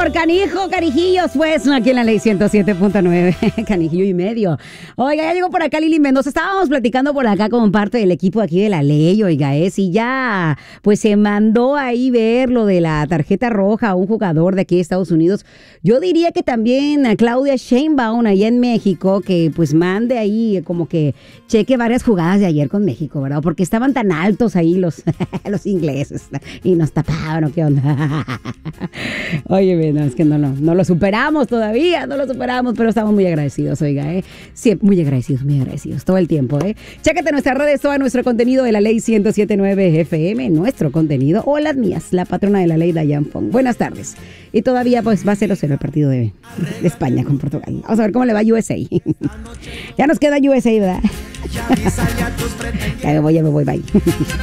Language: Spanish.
por canijo, canijillos, pues, aquí en la ley 107.9, canijillo y medio. Oiga, ya llegó por acá Lili Mendoza, estábamos platicando por acá con parte del equipo aquí de la ley, oiga, si ya, pues se mandó ahí ver lo de la tarjeta roja a un jugador de aquí de Estados Unidos. Yo diría que también a Claudia Sheinbaum allá en México, que pues mande ahí como que cheque varias jugadas de ayer con México, ¿verdad? Porque estaban tan altos ahí los ingleses y nos tapaban, ¿o qué onda? Oye, no, es que no lo superamos todavía, no lo superamos, pero estamos muy agradecidos, oiga, siempre muy agradecidos todo el tiempo, Chécate nuestras redes, todo nuestro contenido de la ley 107.9 FM, nuestro contenido, o las mías, la patrona de la ley, Dayan Fong. Buenas tardes. Y todavía pues va 0-0 el partido de España con Portugal. Vamos a ver cómo le va a USA. Ya nos queda USA, ¿verdad? Ya me voy, bye.